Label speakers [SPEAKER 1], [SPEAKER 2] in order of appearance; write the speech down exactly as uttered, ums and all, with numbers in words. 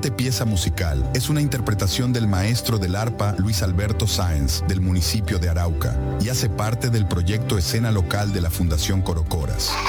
[SPEAKER 1] siguiente pieza musical es una interpretación del maestro del arpa Luis Alberto Sáenz, del municipio de Arauca, y hace parte del proyecto Escena Local de la Fundación Corocoras.